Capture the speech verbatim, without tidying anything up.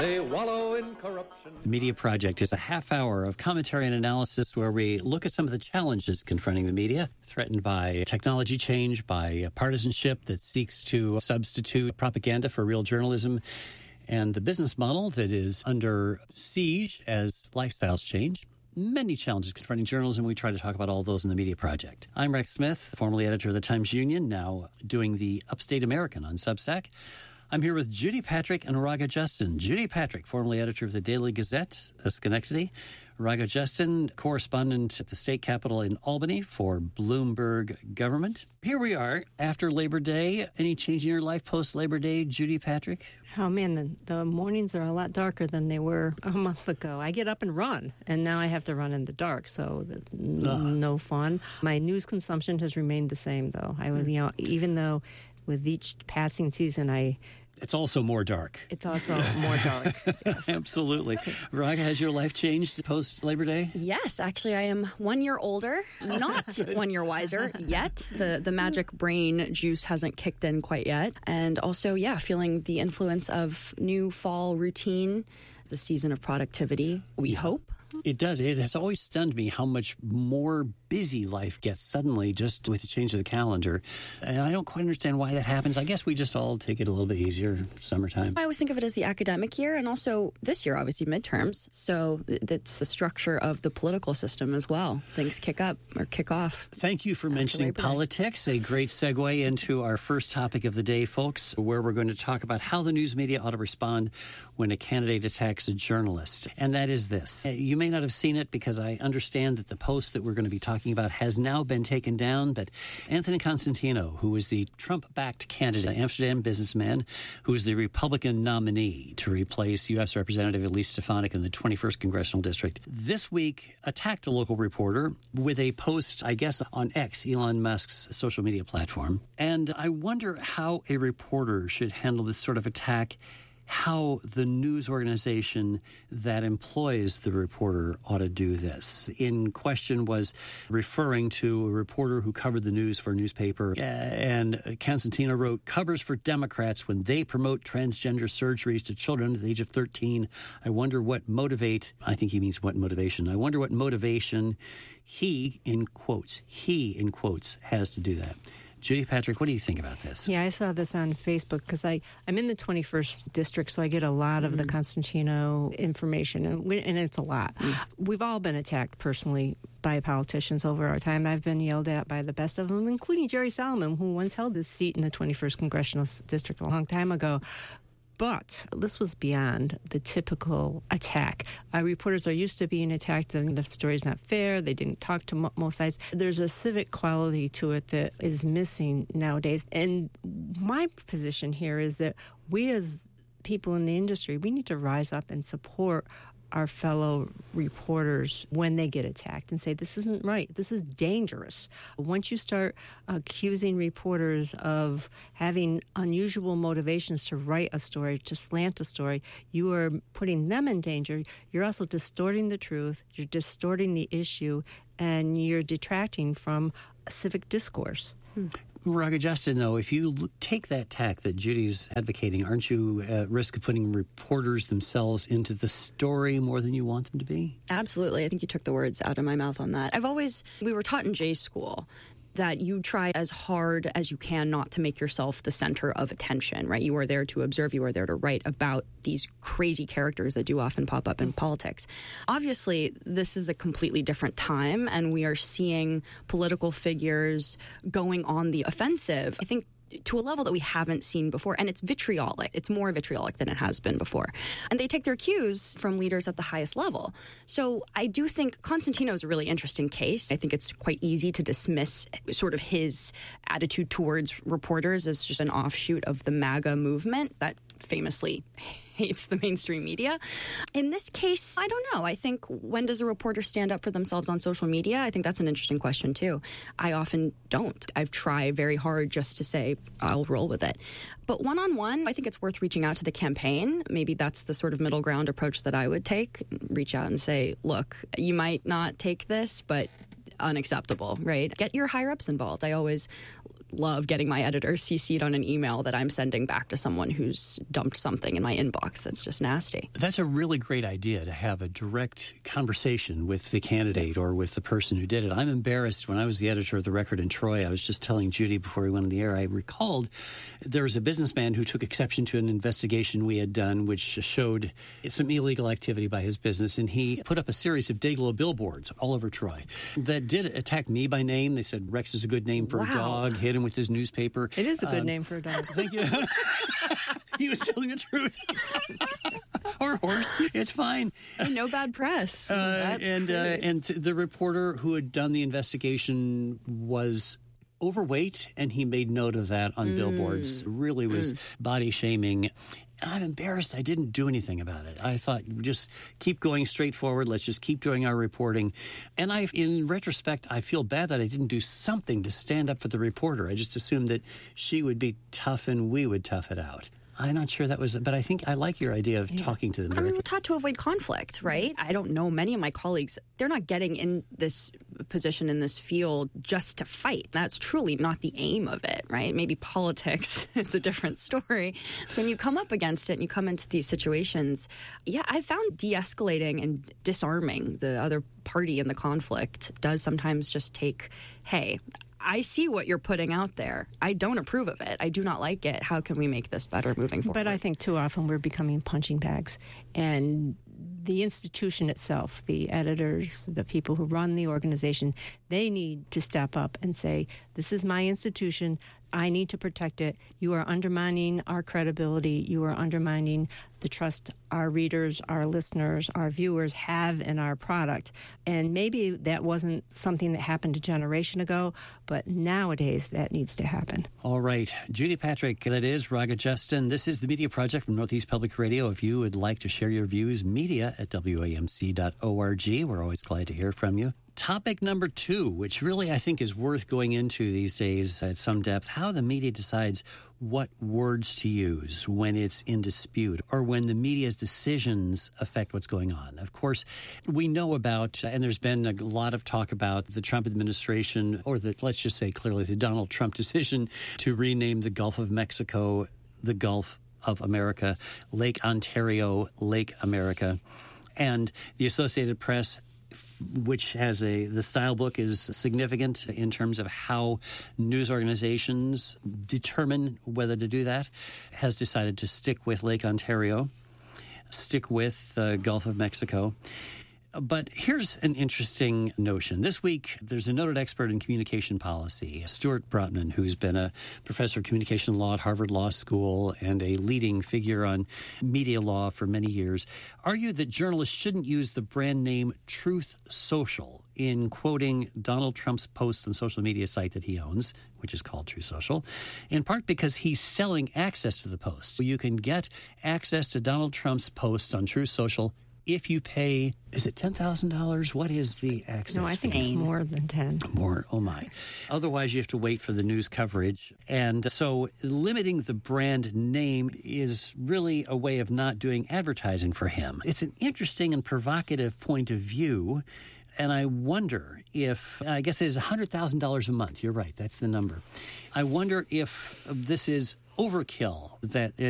They wallow in corruption. The Media Project is a half hour of commentary and analysis where we look at some of the challenges confronting the media, threatened by technology change, by partisanship that seeks to substitute propaganda for real journalism, and the business model that is under siege as lifestyles change. Many challenges confronting journalism. We try to talk about all those in the Media Project. I'm Rex Smith, formerly editor of the Times-Union, now doing the Upstate American on Substack. I'm here with Judy Patrick and Raga Justin. Judy Patrick, formerly editor of the Daily Gazette of Schenectady. Raga Justin, correspondent at the state capitol in Albany for Bloomberg Government. Here we are after Labor Day. Any change in your life post-Labor Day, Judy Patrick? Oh, man, the, the mornings are a lot darker than they were a month ago. I get up and run, and now I have to run in the dark, so the, uh. no fun. My news consumption has remained the same, though. I was, you know, even though with each passing season I... It's also more dark. It's also more dark. Yes. Absolutely. Raga, has your life changed post-Labor Day? Yes, actually, I am one year older, not one year wiser yet. The the magic brain juice hasn't kicked in quite yet. And also, yeah, feeling the influence of new fall routine, the season of productivity, we hope. It does. It has always stunned me how much more busy life gets suddenly just with the change of the calendar. And I don't quite understand why that happens. I guess we just all take it a little bit easier summertime. I always think of it as the academic year, and also this year, obviously, midterms. So that's the structure of the political system as well. Things kick up or kick off. Thank you for mentioning politics. A great segue into our first topic of the day, folks, where we're going to talk about how the news media ought to respond when a candidate attacks a journalist. And that is this. You may not have seen it because I understand that the post that we're going to be talking about has now been taken down, but Anthony Constantino, who is the Trump-backed candidate, Amsterdam businessman, who is the Republican nominee to replace U S Representative Elise Stefanik in the twenty-first Congressional District, this week attacked a local reporter with a post, I guess, on X, Elon Musk's social media platform. And I wonder how a reporter should handle this sort of attack, how the news organization that employs the reporter ought to do this. In question was referring to a reporter who covered the news for a newspaper, and Constantino wrote, "Covers for Democrats when they promote transgender surgeries to children under the age of thirteen. I wonder what motivate," I think he means what motivation, I wonder what motivation he, in quotes, he, in quotes, has to do that. Judy Patrick, what do you think about this? Yeah, I saw this on Facebook because I'm in the twenty-first District, so I get a lot of mm-hmm. the Constantino information, and, we, and it's a lot. Mm-hmm. We've all been attacked personally by politicians over our time. I've been yelled at by the best of them, including Jerry Solomon, who once held this seat in the twenty-first Congressional District a long time ago. But this was beyond the typical attack. Uh, reporters are used to being attacked, and the story's not fair. They didn't talk to mo- most sides. There's a civic quality to it that is missing nowadays. And my position here is that we as people in the industry, we need to rise up and support our fellow reporters when they get attacked and say, this isn't right, this is dangerous. Once you start accusing reporters of having unusual motivations to write a story, to slant a story, you are putting them in danger. You're also distorting the truth, you're distorting the issue, and you're detracting from civic discourse. Hmm. Raga Justin, though, if you take that tack that Judy's advocating, aren't you at risk of putting reporters themselves into the story more than you want them to be? Absolutely. I think you took the words out of my mouth on that. I've always, we were taught in J school that you try as hard as you can not to make yourself the center of attention, right? You are there to observe, you are there to write about these crazy characters that do often pop up in politics. Obviously, this is a completely different time, and we are seeing political figures going on the offensive, I think, to a level that we haven't seen before. And it's vitriolic. It's more vitriolic than it has been before. And they take their cues from leaders at the highest level. So I do think Constantino is a really interesting case. I think it's quite easy to dismiss sort of his attitude towards reporters as just an offshoot of the MAGA movement that famously hates the mainstream media. In this case, I don't know. I think, when does a reporter stand up for themselves on social media? I think that's an interesting question, too. I often don't. I've tried very hard just to say, I'll roll with it. But one-on-one, I think it's worth reaching out to the campaign. Maybe that's the sort of middle ground approach that I would take. Reach out and say, look, you might not take this, but unacceptable, right? Get your higher-ups involved. I always love getting my editor C C'd on an email that I'm sending back to someone who's dumped something in my inbox that's just nasty. That's a really great idea, to have a direct conversation with the candidate or with the person who did it. I'm embarrassed. When I was the editor of the Record in Troy, I was just telling Judy before we went on the air, I recalled there was a businessman who took exception to an investigation we had done which showed some illegal activity by his business, and he put up a series of Dayglow billboards all over Troy that did attack me by name. They said Rex is a good name for Wow. a dog, hit him with his newspaper. It is a good Um, name for a dog. Thank you. He was telling the truth. Or horse. It's fine. No bad press. Uh, That's and uh, great. and the reporter who had done the investigation was overweight, and he made note of that on Mm. billboards. Really was Mm. body shaming. And I'm embarrassed I didn't do anything about it. I thought, just keep going straight forward. Let's just keep doing our reporting. And I, in retrospect, I feel bad that I didn't do something to stand up for the reporter. I just assumed that she would be tough and we would tough it out. I'm not sure that was, but I think I like your idea of yeah. talking to them I directly. mean, we're taught to avoid conflict, right? I don't know many of my colleagues, they're not getting in this position in this field just to fight. That's truly not the aim of it, right? Maybe politics, it's a different story. So when you come up against it and you come into these situations, yeah, I found de-escalating and disarming the other party in the conflict does sometimes just take, hey, I see what you're putting out there. I don't approve of it. I do not like it. How can we make this better moving forward? But I think too often we're becoming punching bags. And the institution itself, the editors, the people who run the organization, they need to step up and say, this is my institution. I need to protect it. You are undermining our credibility. You are undermining the trust our readers, our listeners, our viewers have in our product. And maybe that wasn't something that happened a generation ago, but nowadays that needs to happen. All right. Judy Patrick, that is Raga Justin. This is the Media Project from Northeast Public Radio. If you would like to share your views, media at W A M C dot org. We're always glad to hear from you. Topic number two, which really I think is worth going into these days at some depth, how the media decides what words to use when it's in dispute or when the media's decisions affect what's going on. Of course, we know about, and there's been a lot of talk about the Trump administration, or the, let's just say clearly the Donald Trump decision to rename the Gulf of Mexico the Gulf of America, Lake Ontario, Lake America, and the Associated Press, which has a, the style book is significant in terms of how news organizations determine whether to do that, has decided to stick with Lake Ontario, stick with the Gulf of Mexico. But here's an interesting notion. This week, there's a noted expert in communication policy, Stuart Brotman, who's been a professor of communication law at Harvard Law School and a leading figure on media law for many years, argued that journalists shouldn't use the brand name Truth Social in quoting Donald Trump's post on social media site that he owns, which is called Truth Social, in part because he's selling access to the post. So you can get access to Donald Trump's post on Truth Social if you pay, is it ten thousand dollars? What is the access? No, I think fee? it's more than ten. More, oh my. Otherwise, you have to wait for the news coverage. And so limiting the brand name is really a way of not doing advertising for him. It's an interesting and provocative point of view. And I wonder if, I guess it is one hundred thousand dollars a month. You're right. That's the number. I wonder if this is overkill, that